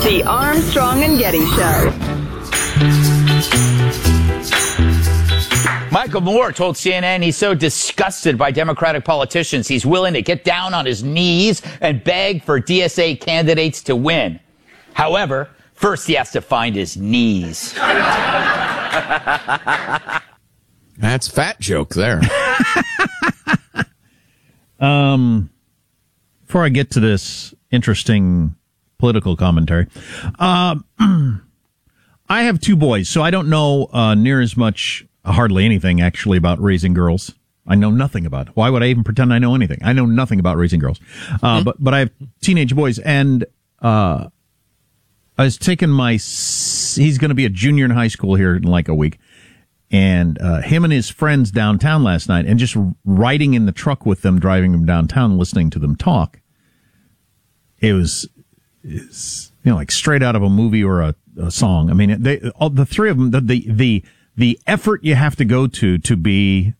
The Armstrong and Getty Show. Michael Moore told CNN he's so disgusted by Democratic politicians, he's willing to get down on his knees and beg for DSA candidates to win. However, first he has to find his knees. That's fat joke there. Before I get to this interesting political commentary, I have two boys, so I don't know near as much, hardly anything actually, about raising girls. I know nothing about it. Why would I even pretend I know anything? I know nothing about raising girls. But I have teenage boys, and I was taking he's going to be a junior in high school here in like a week. And him and his friends downtown last night, and just riding in the truck with them, driving them downtown, listening to them talk. It's like straight out of a movie or a song. I mean, the three of them, the effort you have to go to be